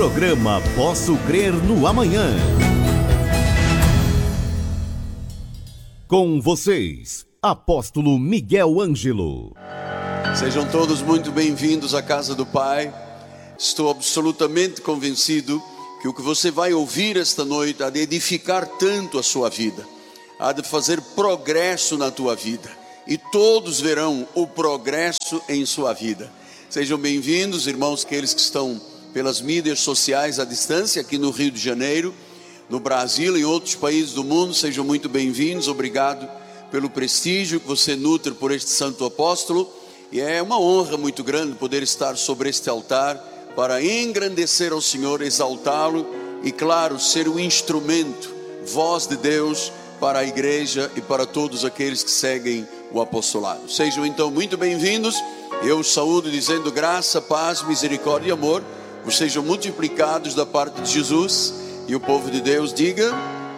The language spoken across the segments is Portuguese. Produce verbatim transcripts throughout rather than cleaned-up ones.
Programa Posso Crer no Amanhã. Com vocês, Apóstolo Miguel Ângelo. Sejam todos muito bem-vindos à casa do Pai. Estou absolutamente convencido que o que você vai ouvir esta noite há de edificar tanto a sua vida, há de fazer progresso na tua vida, e todos verão o progresso em sua vida. Sejam bem-vindos, irmãos, aqueles que estão pelas mídias sociais à distância, aqui no Rio de Janeiro, no Brasil e em outros países do mundo. Sejam muito bem-vindos. Obrigado pelo prestígio que você nutre por este santo apóstolo, e é uma honra muito grande poder estar sobre este altar para engrandecer ao Senhor, exaltá-lo e, claro, ser o instrumento, voz de Deus para a igreja e para todos aqueles que seguem o apostolado. Sejam então muito bem-vindos. Eu os saúdo dizendo graça, paz, misericórdia e amor vos sejam multiplicados da parte de Jesus, e o povo de Deus diga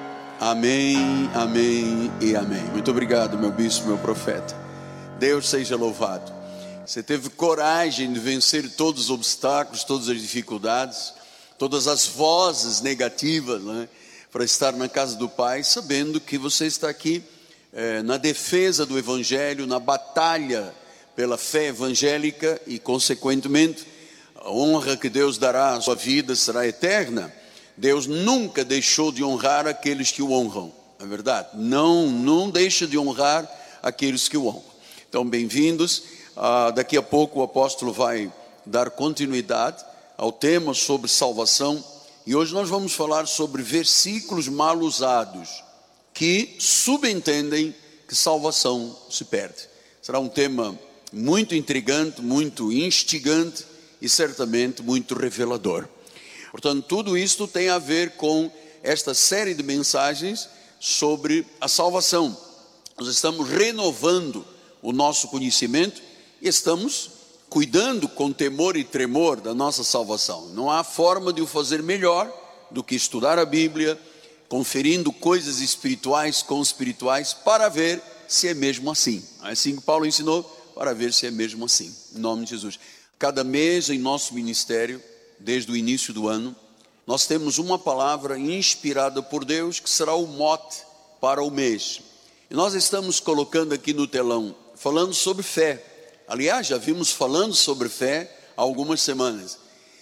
amém, amém e amém. Muito obrigado, meu bispo, meu profeta. Deus seja louvado. Você teve coragem de vencer todos os obstáculos, todas as dificuldades, todas as vozes negativas, né, para estar na casa do Pai, sabendo que você está aqui é, na defesa do Evangelho, na batalha pela fé evangélica, e consequentemente a honra que Deus dará à sua vida será eterna. Deus nunca deixou de honrar aqueles que o honram, é verdade? Não, não deixa de honrar aqueles que o honram. Então, bem-vindos. Ah, daqui a pouco o apóstolo vai dar continuidade ao tema sobre salvação, e hoje nós vamos falar sobre versículos mal usados que subentendem que salvação se perde. Será um tema muito intrigante, muito instigante e certamente muito revelador. Portanto, tudo isto tem a ver com esta série de mensagens sobre a salvação. Nós estamos renovando o nosso conhecimento e estamos cuidando com temor e tremor da nossa salvação. Não há forma de o fazer melhor do que estudar a Bíblia, conferindo coisas espirituais com espirituais, para ver se é mesmo assim. É assim que Paulo ensinou, para ver se é mesmo assim, em nome de Jesus. Cada mês em nosso ministério, desde o início do ano, nós temos uma palavra inspirada por Deus, que será o mote para o mês. E nós estamos colocando aqui no telão, falando sobre fé. Aliás, já vimos falando sobre fé há algumas semanas.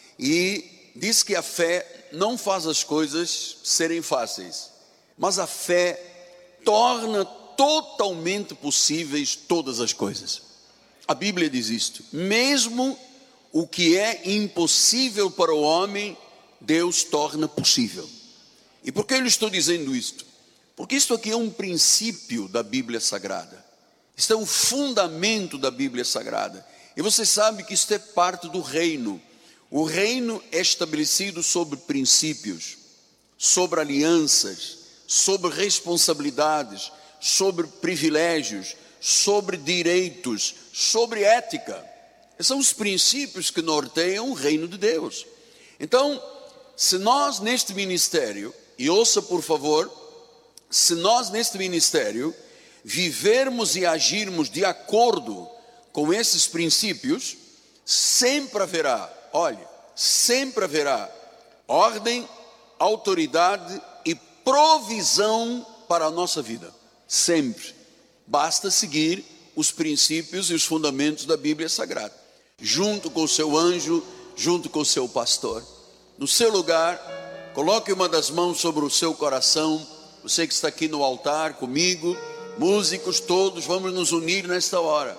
E diz que a fé não faz as coisas serem fáceis, mas a fé torna totalmente possíveis todas as coisas. A Bíblia diz isto: mesmo o que é impossível para o homem, Deus torna possível. E por que eu estou dizendo isto? Porque isto aqui é um princípio da Bíblia Sagrada. Isto é um fundamento da Bíblia Sagrada. E você sabe que isto é parte do reino. O reino é estabelecido sobre princípios, sobre alianças, sobre responsabilidades, sobre privilégios, sobre direitos, sobre ética. Esses são os princípios que norteiam o reino de Deus. Então, se nós neste ministério, e ouça por favor, se nós neste ministério vivermos e agirmos de acordo com esses princípios, sempre haverá, olha, sempre haverá ordem, autoridade e provisão para a nossa vida. Sempre. Basta seguir os princípios e os fundamentos da Bíblia Sagrada, junto com o seu anjo, junto com o seu pastor. No seu lugar, coloque uma das mãos sobre o seu coração. Você que está aqui no altar comigo, músicos todos, vamos nos unir nesta hora.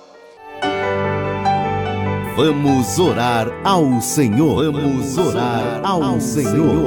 Vamos orar ao Senhor. Vamos orar ao Senhor.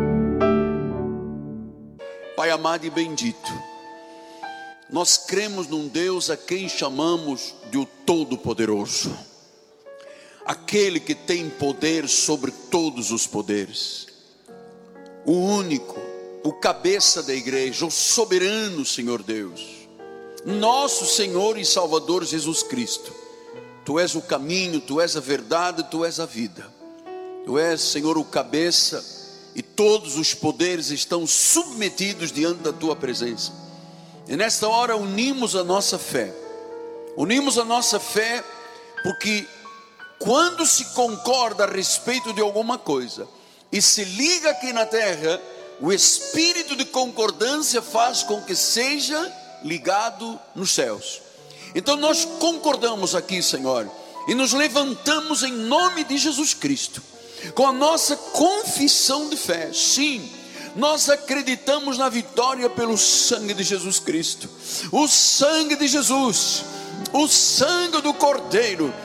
Pai amado e bendito, nós cremos num Deus a quem chamamos de o Todo-Poderoso, aquele que tem poder sobre todos os poderes, o único, o cabeça da igreja, o soberano Senhor Deus, nosso Senhor e Salvador Jesus Cristo. Tu és o caminho, Tu és a verdade, Tu és a vida. Tu és, Senhor, o cabeça, e todos os poderes estão submetidos diante da Tua presença. E nesta hora unimos a nossa fé, unimos a nossa fé, porque quando se concorda a respeito de alguma coisa, e se liga aqui na terra, o espírito de concordância faz com que seja ligado nos céus. Então nós concordamos aqui, Senhor, e nos levantamos em nome de Jesus Cristo, com a nossa confissão de fé. Sim, nós acreditamos na vitória pelo sangue de Jesus Cristo. O sangue de Jesus, o sangue do Cordeiro,